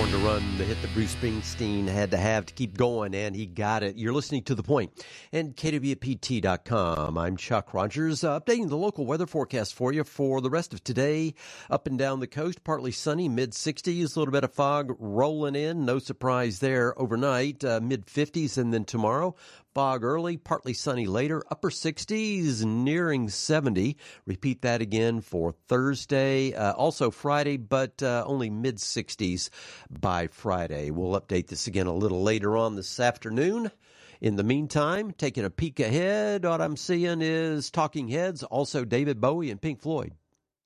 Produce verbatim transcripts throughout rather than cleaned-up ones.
Born to Run, the hit that Bruce Springsteen had to have to keep going, and he got it. You're listening to The Point and K W P T dot com. I'm Chuck Rogers, uh, updating the local weather forecast for you for the rest of today. Up and down the coast, partly sunny, mid sixties, a little bit of fog rolling in. No surprise there overnight, uh, mid fifties, and then tomorrow, fog early, partly sunny later, upper sixties, nearing seventy. Repeat that again for Thursday, uh, also Friday, but uh, only mid sixties by Friday. We'll update this again a little later on this afternoon. In the meantime, taking a peek ahead, what I'm seeing is Talking Heads, also David Bowie and Pink Floyd.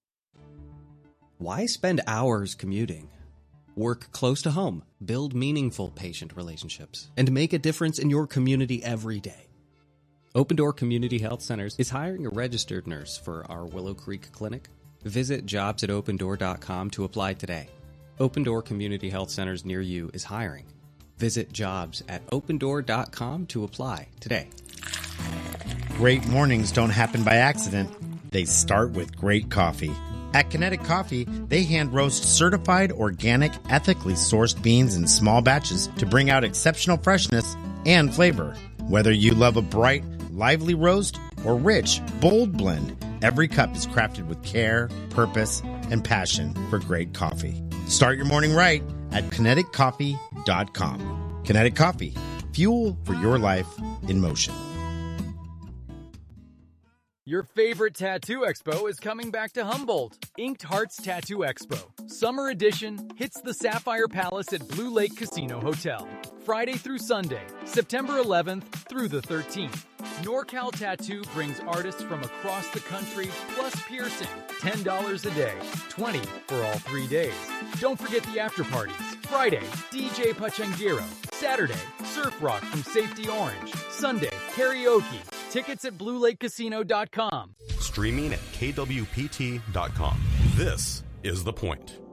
Why spend hours commuting? Work close to home, build meaningful patient relationships, and make a difference in your community every day. Open Door Community Health Centers is hiring a registered nurse for our Willow Creek Clinic. Visit jobs at open door dot com to apply today. Open Door Community Health Centers near you is hiring. Visit jobs at open door dot com to apply today. Great mornings don't happen by accident. They start with great coffee. At Kinetic Coffee, they hand roast certified, organic, ethically sourced beans in small batches to bring out exceptional freshness and flavor. Whether you love a bright, lively roast or rich, bold blend, every cup is crafted with care, purpose, and passion for great coffee. Start your morning right at kinetic coffee dot com. Kinetic Coffee, fuel for your life in motion. Your favorite tattoo expo is coming back to Humboldt. Inked Hearts Tattoo Expo. Summer edition hits the Sapphire Palace at Blue Lake Casino Hotel. Friday through Sunday, September eleventh through the thirteenth. NorCal Tattoo brings artists from across the country, plus piercing. ten dollars a day, twenty dollars for all three days. Don't forget the after parties. Friday, D J Pachangiro. Saturday, Surf Rock from Safety Orange. Sunday, karaoke. Tickets at blue lake casino dot com. Streaming at K W P T dot com. This is The Point.